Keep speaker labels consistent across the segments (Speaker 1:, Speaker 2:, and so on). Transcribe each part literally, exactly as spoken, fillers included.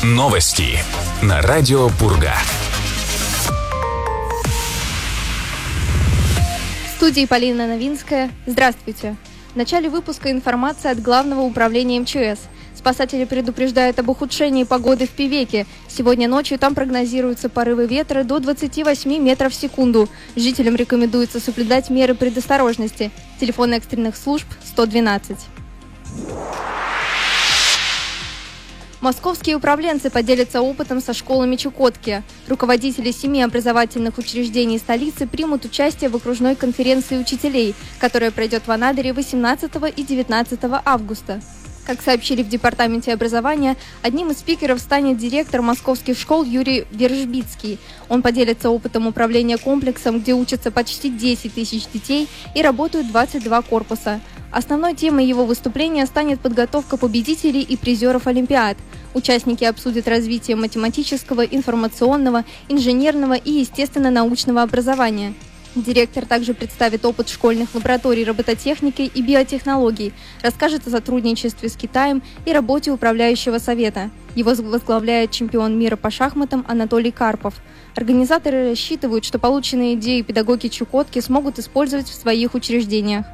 Speaker 1: Новости на радио Пурга.
Speaker 2: В студии Полина Новинская. Здравствуйте. В начале выпуска информация от Главного управления эм че эс. Спасатели предупреждают об ухудшении погоды в Певеке. Сегодня ночью там прогнозируются порывы ветра до двадцати восьми метров в секунду. Жителям рекомендуется соблюдать меры предосторожности. Телефон экстренных служб сто двенадцать. Московские управленцы поделятся опытом со школами Чукотки. Руководители семи образовательных учреждений столицы примут участие в окружной конференции учителей, которая пройдет в Анадыре восемнадцатого и девятнадцатого августа. Как сообщили в Департаменте образования, одним из спикеров станет директор московских школ Юрий Вержбицкий. Он поделится опытом управления комплексом, где учатся почти десять тысяч детей и работают двадцать два корпуса. Основной темой его выступления станет подготовка победителей и призеров Олимпиад. Участники обсудят развитие математического, информационного, инженерного и естественно-научного образования. Директор также представит опыт школьных лабораторий робототехники и биотехнологий, расскажет о сотрудничестве с Китаем и работе управляющего совета. Его возглавляет чемпион мира по шахматам Анатолий Карпов. Организаторы рассчитывают, что полученные идеи педагоги Чукотки смогут использовать в своих учреждениях.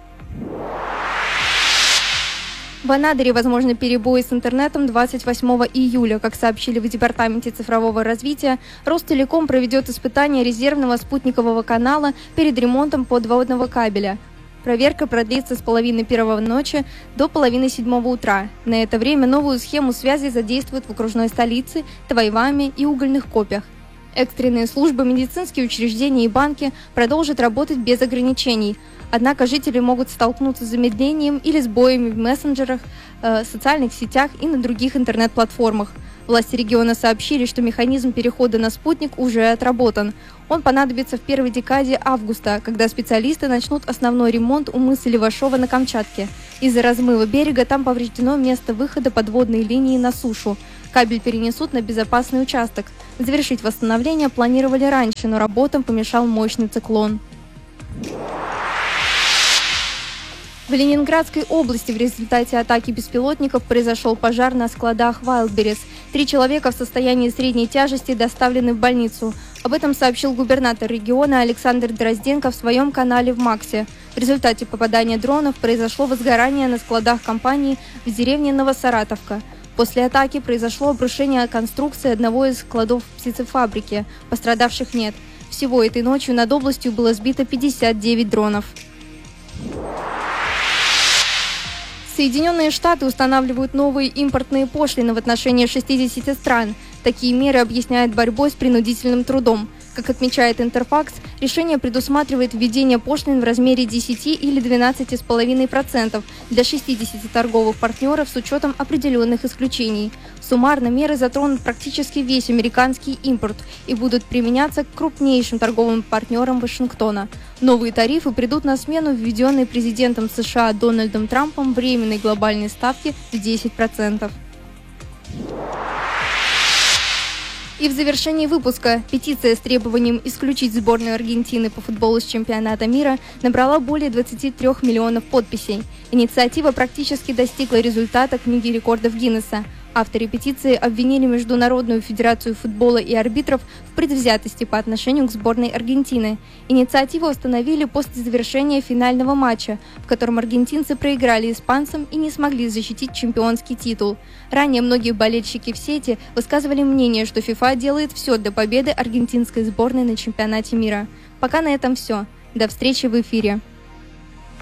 Speaker 2: В Анадыре возможны перебои с интернетом двадцать восьмого июля. Как сообщили в Департаменте цифрового развития, Ростелеком проведет испытание резервного спутникового канала перед ремонтом подводного кабеля. Проверка продлится с половины первого ночи до половины седьмого утра. На это время новую схему связи задействуют в окружной столице, Твайваме и угольных копьях. Экстренные службы, медицинские учреждения и банки продолжат работать без ограничений. Однако жители могут столкнуться с замедлением или сбоями в мессенджерах, э, социальных сетях и на других интернет-платформах. Власти региона сообщили, что механизм перехода на спутник уже отработан. Он понадобится в первой декаде августа, когда специалисты начнут основной ремонт у мыса Левашова на Камчатке. Из-за размыва берега там повреждено место выхода подводной линии на сушу. Кабель перенесут на безопасный участок. Завершить восстановление планировали раньше, но работам помешал мощный циклон. В Ленинградской области в результате атаки беспилотников произошел пожар на складах Wildberries. Три человека в состоянии средней тяжести доставлены в больницу. Об этом сообщил губернатор региона Александр Дрозденко в своем канале в Максе. В результате попадания дронов произошло возгорание на складах компании в деревне Новосаратовка. После атаки произошло обрушение конструкции одного из складов птицефабрики. Пострадавших нет. Всего этой ночью над областью было сбито пятьдесят девять дронов. Соединенные Штаты устанавливают новые импортные пошлины в отношении шестидесяти стран. Такие меры объясняют борьбой с принудительным трудом. Как отмечает Интерфакс, решение предусматривает введение пошлин в размере десяти или двенадцати целых пяти десятых процента для шестидесяти торговых партнеров с учетом определенных исключений. Суммарно меры затронут практически весь американский импорт и будут применяться к крупнейшим торговым партнерам Вашингтона. Новые тарифы придут на смену введенной президентом США Дональдом Трампом временной глобальной ставки в десять процентов. И в завершении выпуска петиция с требованием исключить сборную Аргентины по футболу с чемпионата мира набрала более двадцати трёх миллионов подписей. Инициатива практически достигла результата книги рекордов Гиннесса. Авторы петиции обвинили Международную федерацию футбола и арбитров в предвзятости по отношению к сборной Аргентины. Инициативу установили после завершения финального матча, в котором аргентинцы проиграли испанцам и не смогли защитить чемпионский титул. Ранее многие болельщики в сети высказывали мнение, что ФИФА делает все для победы аргентинской сборной на чемпионате мира. Пока на этом все. До встречи в эфире.